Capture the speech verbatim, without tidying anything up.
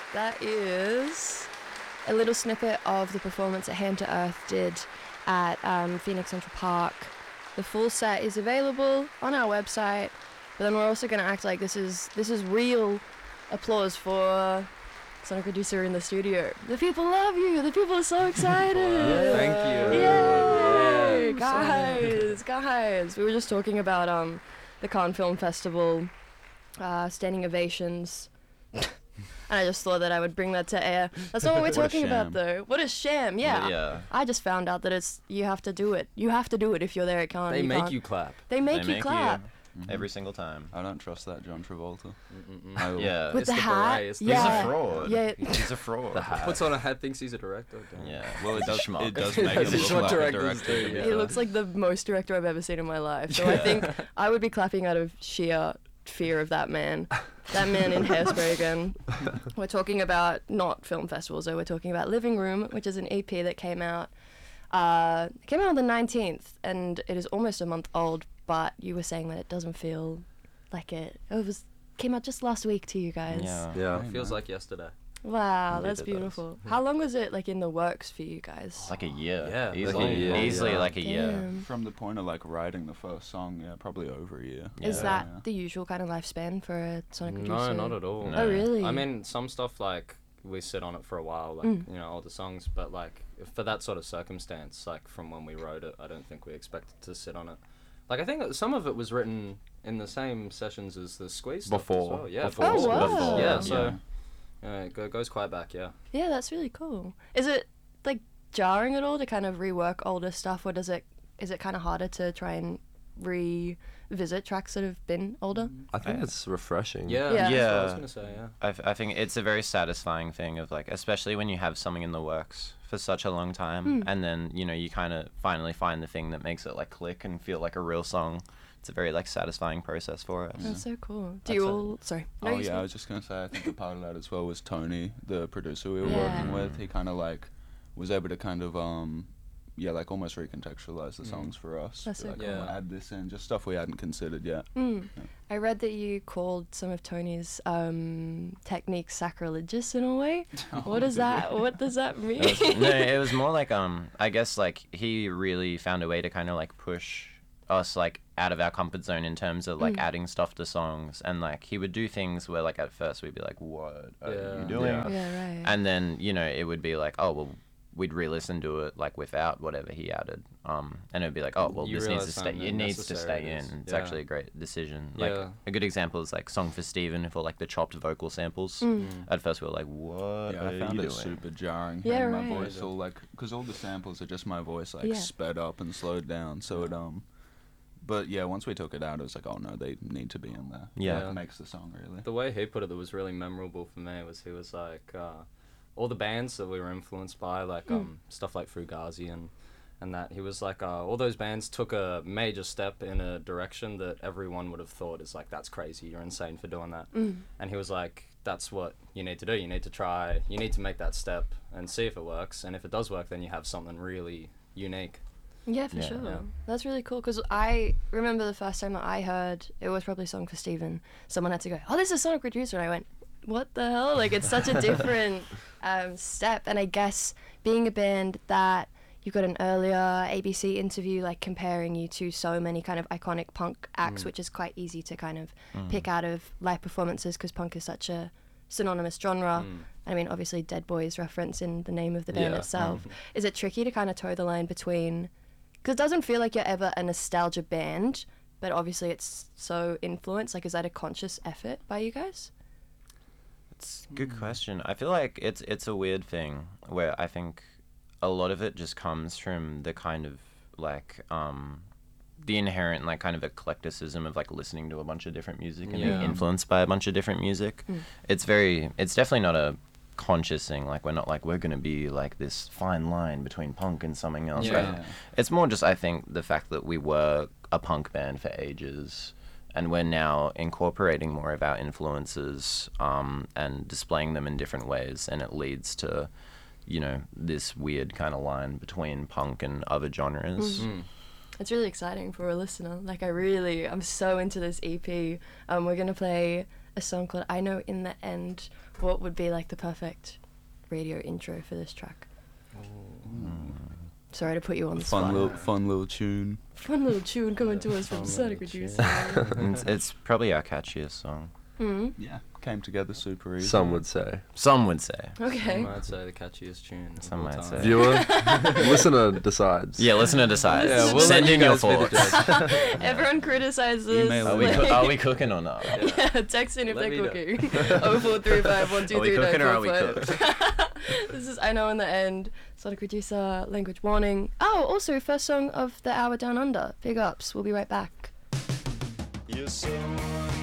That is a little snippet of the performance that Hand to Earth did at um, Phoenix Central Park. The full set is available on our website, but then we're also going to act like this is this is real applause for Sonic Producer in the studio. The people love you. The people are so excited. Thank you. Yay, guys, guys. We were just talking about um the Cannes Film Festival, uh, standing ovations. And I just thought that I would bring that to air. That's not what we're What a talking about, sham. though. What a sham, yeah. Yeah. I just found out that it's you have to do it. You have to do it if you're there at Cannes. They you make can't. you clap. They make They you clap. you every single time. I don't trust that John Travolta. Mm-mm-mm. I will- Yeah. With It's the, the hat. beret, it's the- yeah. He's a fraud. Yeah. He's a fraud. The hat. Puts on a hat, thinks he's a director. Damn. Yeah. Well, it He's a does. schmuck. It does make him That's look what like a directors director. do, to be yeah. He fair. looks like the most director I've ever seen in my life. So I think I would be clapping out of sheer fear of that man. That man in Hairspray again. We're talking about not film festivals, though. We're talking about Living Room, which is an E P that came out. Uh, it came out on the nineteenth, and it is almost a month old. But you were saying that it doesn't feel like it. It was came out just last week to you guys. Yeah. Yeah, Hey, feels man. like yesterday. Wow, Indeed that's it does. beautiful. How long was it like in the works for you guys? Like a year. Yeah, like Easily. a year, Easily yeah. like a year. Damn. From the point of like writing the first song, yeah, probably over a year. Is Yeah. that Yeah. the usual kind of lifespan for a Sonic No, producer? not at all. No. Oh, really? I mean, some stuff like we sit on it for a while, like Mm. you know, older songs. But like for that sort of circumstance, like from when we wrote it, I don't think we expected to sit on it. Like I think that some of it was written in the same sessions as the Squeeze stuff Before. as well. Yeah, Before. Oh, before. wow. Before. Yeah, so Yeah. yeah, it go, goes quite back. Yeah. Yeah, that's really cool. Is it like jarring at all to kind of rework older stuff, or does it is it kind of harder to try and revisit tracks that have been older? I think it's refreshing. Yeah. Yeah. That's what I was Yeah. gonna say. Yeah. I, f- I think it's a very satisfying thing of like, especially when you have something in the works for such a long time, Hmm. and then you know you kind of finally find the thing that makes it like click and feel like a real song. It's a very like satisfying process for us. That's so cool. Do That's you it. all? Sorry. No, Oh you yeah, I say. was just gonna say I think a part of that as well was Tony, the producer we were Yeah. working with. He kind of like was able to kind of um yeah like almost recontextualize the Mm. songs for us. That's Be so like, cool. oh, Yeah. add this in, just stuff we hadn't considered yet. Mm. Yeah. I read that you called some of Tony's um, techniques sacrilegious in a way. What does that? What does that mean? It was, no, it was more like um I guess like he really found a way to kind of like push us like out of our comfort zone in terms of like Mm. adding stuff to songs, and like he would do things where like at first we'd be like, what are Yeah. you doing? Yeah. Yeah, right. And then you know it would be like, oh well, we'd re-listen to it like without whatever he added, um and it would be like, oh well, You this needs to realise stay, how it needs to necessary stay it in. is. It's Yeah. actually a great decision. Like Yeah. a good example is like Song for Steven for like the chopped vocal samples. Mm. At first we were like, what Yeah, are I found you it doing? super jarring. Yeah, hearing right. My voice all like, because all the samples are just my voice like Yeah. sped up and slowed down. So it um, but yeah, once we took it out, it was like, oh no, they need to be in there. Yeah. It makes the song really. The way he put it that was really memorable for me was he was like uh, all the bands that we were influenced by, like Mm. um, stuff like Fugazi and and that he was like uh, all those bands took a major step in a direction that everyone would have thought is like, that's crazy, you're insane for doing that. Mm. And he was like, that's what you need to do. You need to try. You need to make that step and see if it works. And if it does work, then you have something really unique. Yeah, for Yeah. sure. Yeah. That's really cool because I remember the first time that I heard it was probably Song for Steven. Someone had to go, "Oh, this is Sonic Producer," and I went, "What the hell?" Like it's such a different um, step. And I guess being a band that you got an earlier A B C interview like comparing you to so many kind of iconic punk acts, Mm. which is quite easy to kind of Mm. pick out of live performances because punk is such a synonymous genre. Mm. I mean, obviously, Dead Boys reference in the name of the band Yeah. itself. Is it tricky to kind of toe the line between? Because it doesn't feel like you're ever a nostalgia band, but obviously it's so influenced. Like, is that a conscious effort by you guys? It's a good question. I feel like it's it's a weird thing where I think a lot of it just comes from the kind of like um the inherent like kind of eclecticism of like listening to a bunch of different music and Yeah. being influenced by a bunch of different music. Mm. It's very it's definitely not a conscious thing. Like we're not like we're gonna be like this fine line between punk and something else. Yeah. Right? It's more just I think the fact that we were a punk band for ages and we're now incorporating more of our influences um, and displaying them in different ways, and it leads to, you know, this weird kind of line between punk and other genres. Mm. It's really exciting for a listener. Like, I really, I'm so into this E P. Um, we're going to play a song called I Know in the End what would be like the perfect radio intro for this track. Sorry to put you on the Fun spot. little, fun little tune. Fun little tune coming to us from Fun Sonic little Reducer. it's, it's probably our catchiest song. Mm. Yeah, came together super easy. Some would say. Some would say. Okay. Some might say the catchiest tune. of Some all might time. say. Viewer, listener decides. Yeah, listener decides. Yeah, we'll Send let in you your guys be the thoughts. Everyone criticizes. Email Are we, like- coo- are we cooking or not? yeah, text in if Let they're me know. cooking. oh four three five one two Are we three nine cooking or are we four five. This is I Know in the End. Sonic Reducer, Language Warning. Oh, also first song of the hour Down Under. Big ups. We'll be right back. You're so